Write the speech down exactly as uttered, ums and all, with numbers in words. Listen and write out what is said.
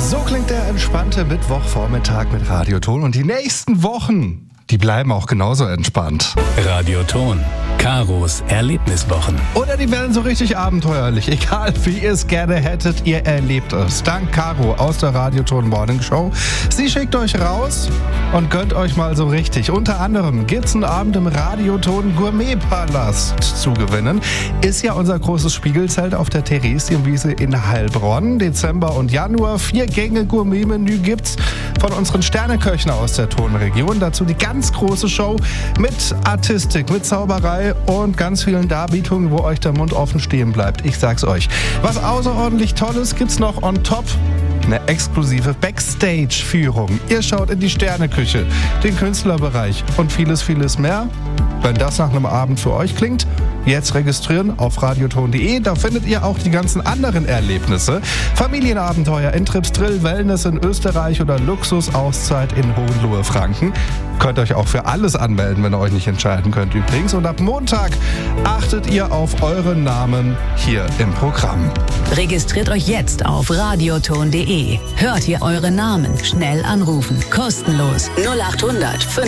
So klingt der entspannte Mittwochvormittag mit Radioton. Und die nächsten Wochen, die bleiben auch genauso entspannt. Radioton. Karos Erlebniswochen. Oder die werden so richtig abenteuerlich. Egal wie ihr es gerne hättet, ihr erlebt es. Dank Caro aus der Radioton Morning Show. Sie schickt euch raus und gönnt euch mal so richtig. Unter anderem gibt's einen Abend im Radioton Gourmetpalast zu gewinnen. Ist ja unser großes Spiegelzelt auf der Theresienwiese in Heilbronn. Dezember und Januar. Vier Gänge Gourmet-Menü gibt's von unseren Sterneköchen aus der Tonregion. Dazu die ganz große Show mit Artistik, mit Zauberei und ganz vielen Darbietungen, wo euch der Mund offen stehen bleibt. Ich sag's euch. Was außerordentlich Tolles gibt's noch on top. Eine exklusive Backstage-Führung. Ihr schaut in die Sterneküche, den Künstlerbereich und vieles, vieles mehr. Wenn das nach einem Abend für euch klingt, jetzt registrieren auf radioton punkt de. Da findet ihr auch die ganzen anderen Erlebnisse. Familienabenteuer in Tripsdrill, Wellness in Österreich oder Luxusauszeit in Hohenlohe-Franken. Könnt euch auch für alles anmelden, wenn ihr euch nicht entscheiden könnt übrigens. Und ab Montag achtet ihr auf euren Namen hier im Programm. Registriert euch jetzt auf radioton punkt de. Hört ihr eure Namen, schnell anrufen, kostenlos null acht hundert